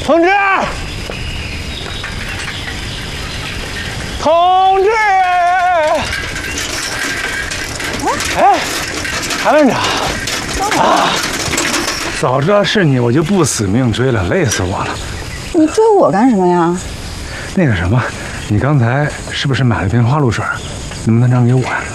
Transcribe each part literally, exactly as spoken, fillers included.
同志，同志，哎，韩班长，啊，早知道是你，我就不死命追了，累死我了。 你追我干什么呀？ 那个什么，你刚才是不是买了瓶花露水？能不能让给我呀？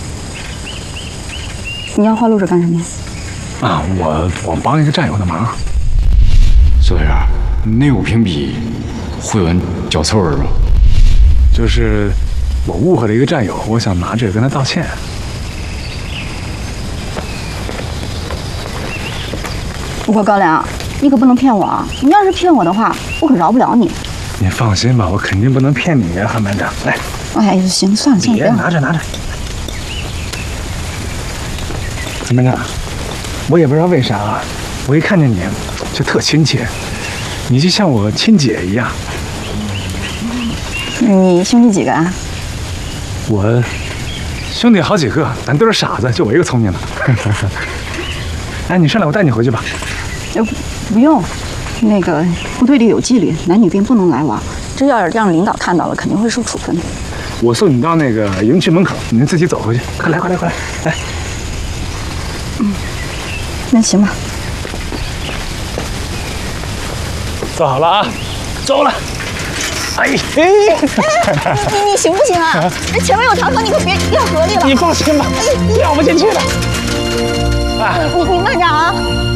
你要花露水干什么？ 啊，我我帮一个战友的忙。 小队长，那五瓶笔会闻脚臭味吗？ 就是我误会了一个战友，我想拿这个跟他道歉。 不过高粱，你可不能骗我啊！你要是骗我的话，我可饶不了你。 你放心吧，我肯定不能骗你呀，韩班长。来， 哎，行，算了算了， 别拿着拿着。韩班长，我也不知道为啥啊，我一看见你就特亲切，你就像我亲姐一样。 你兄弟几个啊？ 我兄弟好几个，咱都是傻子，就我一个聪明的。哎，你上来，我带你回去吧。 呃，不用，那个部队里有纪律，男女兵不能来往。这要是让领导看到了，肯定会受处分的。 我送你到那个营区门口，你们自己走回去。快来，快来，快来！来， 嗯，那行吧。 坐好了啊，走了。哎哎， 你你行不行啊？这前面有长河，你可别掉河里了。 你放心吧，掉不进去的。 你你慢点啊。